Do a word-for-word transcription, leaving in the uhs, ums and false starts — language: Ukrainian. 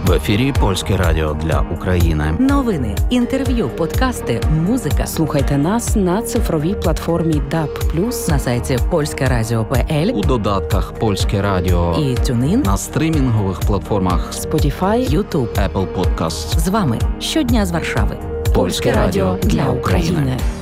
В ефірі Польське радіо для України. Новини, інтерв'ю, подкасти, музика. Слухайте нас на цифровій платформі даб плюс, на сайті польське радіо крапка пе ель, у додатках Польське радіо і TuneIn, на стрімінгових платформах Spotify, YouTube, Apple Podcasts. З вами щодня з Варшави. Польське радіо для України.